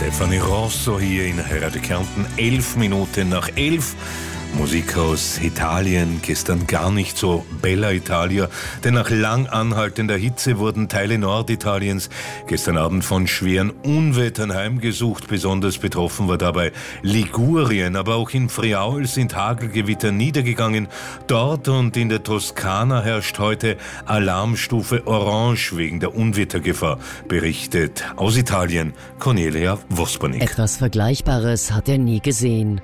Stefanie Rosso hier in Radio Kärnten, 11 Minuten nach 11. Musik aus Italien, gestern gar nicht so Bella Italia, denn nach lang anhaltender Hitze wurden Teile Norditaliens gestern Abend von schweren Unwettern heimgesucht. Besonders betroffen war dabei Ligurien, aber auch in Friaul sind Hagelgewitter niedergegangen. Dort und in der Toskana herrscht heute Alarmstufe Orange wegen der Unwettergefahr, berichtet aus Italien Cornelia Vospanik. Etwas Vergleichbares hat er nie gesehen.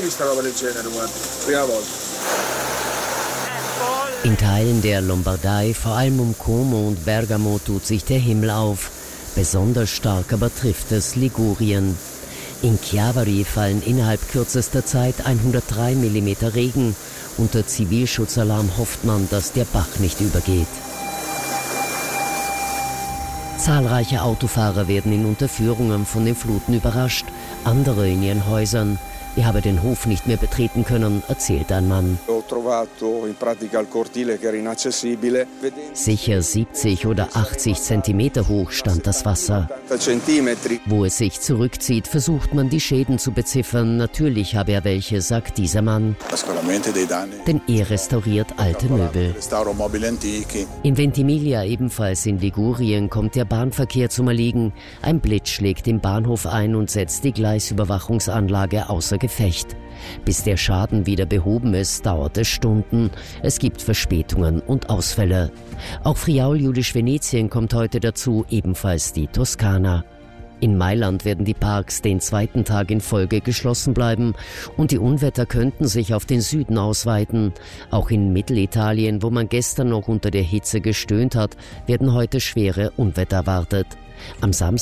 In Teilen der Lombardei, vor allem um Como und Bergamo, tut sich der Himmel auf. Besonders stark aber trifft es Ligurien. In Chiavari fallen innerhalb kürzester Zeit 103 mm Regen. Unter Zivilschutzalarm hofft man, dass der Bach nicht übergeht. Zahlreiche Autofahrer werden in Unterführungen von den Fluten überrascht, andere in ihren Häusern. Ich habe den Hof nicht mehr betreten können, erzählt ein Mann. Sicher 70 oder 80 Zentimeter hoch stand das Wasser. Wo es sich zurückzieht, versucht man die Schäden zu beziffern. Natürlich habe er welche, sagt dieser Mann. Denn er restauriert alte Möbel. In Ventimiglia, ebenfalls in Ligurien, kommt der Bahnverkehr zum Erliegen. Ein Blitz schlägt im Bahnhof ein und setzt die Gleisüberwachungsanlage außer Gefecht. Bis der Schaden wieder behoben ist, dauert es Stunden. Es gibt Verspätungen und Ausfälle. Auch Friaul-Julisch-Venetien kommt heute dazu, ebenfalls die Toskana. In Mailand werden die Parks den zweiten Tag in Folge geschlossen bleiben und die Unwetter könnten sich auf den Süden ausweiten. Auch in Mittelitalien, wo man gestern noch unter der Hitze gestöhnt hat, werden heute schwere Unwetter erwartet. Am Samstag